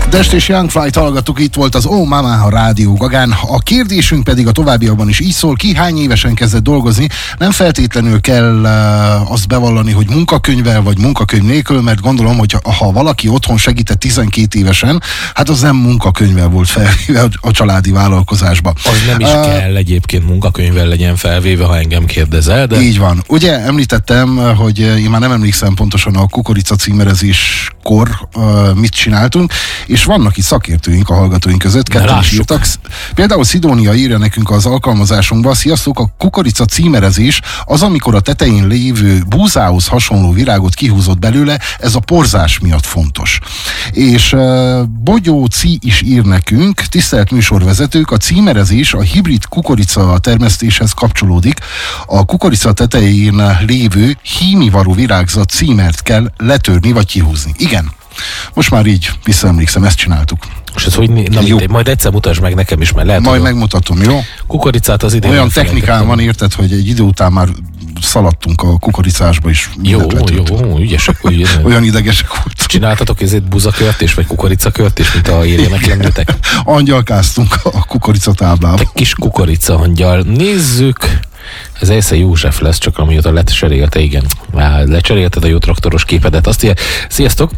Dest és Young Flight hallgattuk, itt volt az Oh Mama a Rádió Gagán. A kérdésünk pedig a továbbiakban is így szól, ki hány évesen kezdett dolgozni. Nem feltétlenül kell azt bevallani, hogy munkakönyvvel vagy munkakönyv nélkül, mert gondolom, hogy ha valaki otthon segített 12 évesen, hát az nem munkakönyvvel volt felvéve a családi vállalkozásba. Az nem is kell egyébként munkakönyvvel legyen felvéve, ha engem kérdezel, de... Így van. Ugye említettem, hogy én már nem emlékszem pontosan a kukorica címerezéskor mit csináltunk, és vannak itt szakértőink a hallgatóink között, ketten is írtak. Például Szidónia írja nekünk az alkalmazásunkban: sziasztok, a kukorica címerezés az, amikor a tetején lévő búzához hasonló virágot kihúzott belőle, ez a porzás miatt fontos. És Bogyó Ci is ír nekünk: tisztelt műsorvezetők, a címerezés a hibrid kukorica termesztéshez kapcsolódik. A kukorica tetején lévő hímivarú virágzat címert kell letörni vagy kihúzni. Igen. Most már így visszaemlékszem, ezt csináltuk. És ez hogy majd egyszer mutasd meg nekem is, mert lehet, majd megmutatom, jó? Kukoricát az idén olyan technikán van, érted, hogy egy idő után már szaladtunk a kukoricásba is. Jó, ügyesek, olyan idegesek volt. Csináltatok ezért buzakörtés, vagy kukoricakörtés, mint a érjenek lennétek? Angyalkáztunk a kukoricatáblába. Egy kis kukorica angyal. Nézzük. Ez Esze József lesz, csak amióta lecserélte, igen. Lecserélted a jó traktoros képedet. Azt írja, sziasztok!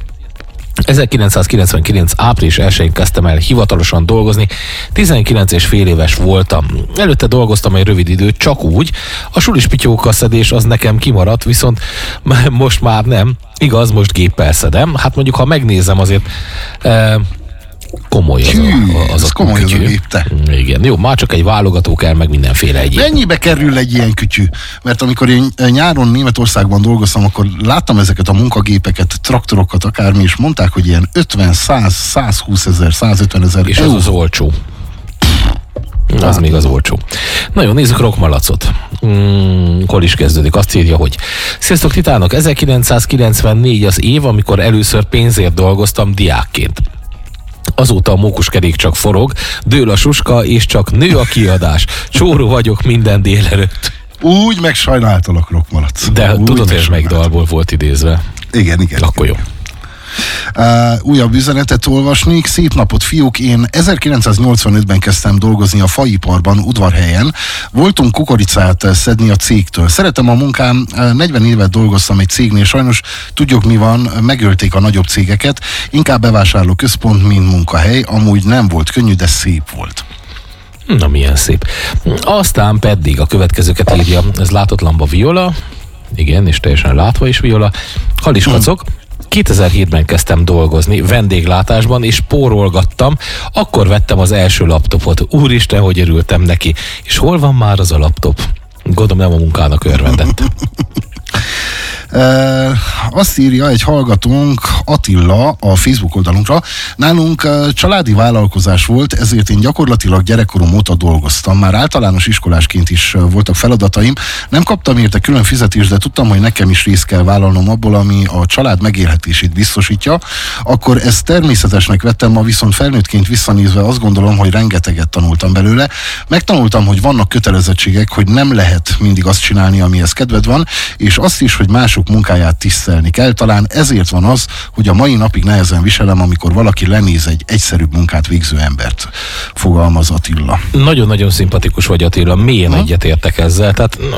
1999. április 1-én kezdtem el hivatalosan dolgozni, 19 és fél éves voltam. Előtte dolgoztam egy rövid időt, csak úgy. A sulis pityóka szedés az nekem kimaradt, viszont most már nem. Igaz, most géppel szedem. Hát mondjuk, ha megnézem, azért komoly az a komoly az a gép, te. Igen, jó, már csak egy válogató kell, meg mindenféle egyéb. Mennyibe kerül egy ilyen kütyű? Mert amikor én nyáron Németországban dolgoztam, akkor láttam ezeket a munkagépeket, traktorokat, akármi, és mondták, hogy ilyen 50, 100, 120 ezer, 150 ezer. És az olcsó. Az még az olcsó. Na jó, nézzük Rockmalacot. Hol is kezdődik? Azt írja, hogy sziasztok titánok, 1994 az év, amikor először pénzért dolgoztam diákként. Azóta a mókuskerék csak forog, dől a suska, és csak nő a kiadás. Csóró vagyok minden délelőtt. Úgy megsajnáltalak, Rockmalac. De úgy tudod, hogy melyik dalból volt idézve. Igen. Akkor jó. Újabb üzenetet olvasnék. Szép napot, fiúk! Én 1985-ben kezdtem dolgozni a faiparban, Udvarhelyen. Voltunk kukoricát szedni a cégtől. Szeretem a munkám, 40 évet dolgoztam egy cégnél, sajnos tudjuk mi van, megölték a nagyobb cégeket, inkább bevásárló központ, mint munkahely. Amúgy nem volt könnyű, de szép volt. Na, milyen szép. Aztán pedig a következőket írja, ez láthatatlanba Viola, igen, és teljesen látva is Viola. Halis kacok. 2007-ben kezdtem dolgozni vendéglátásban, és spórolgattam. Akkor vettem az első laptopot. Úristen, hogy örültem neki. És hol van már az a laptop? Gondolom, nem a munkának örvendett. Azt írja egy hallgatónk, Attila, a Facebook oldalunkra: nálunk családi vállalkozás volt, ezért én gyakorlatilag gyerekkorom óta dolgoztam. Már általános iskolásként is voltak feladataim. Nem kaptam érte külön fizetést, de tudtam, hogy nekem is részt kell vállalnom abból, ami a család megélhetését biztosítja. Akkor ezt természetesnek vettem, ma viszont felnőttként visszanézve azt gondolom, hogy rengeteget tanultam belőle. Megtanultam, hogy vannak kötelezettségek, hogy nem lehet mindig azt csinálni, amihez kedved van, és azt is, hogy mások munkáját tisztelni kell. Talán ezért van az, hogy a mai napig nehezen viselem, amikor valaki lenéz egy egyszerűbb munkát végző embert, fogalmaz Attila. Nagyon-nagyon szimpatikus vagy, Attila, mélyen egyetértek ezzel. Tehát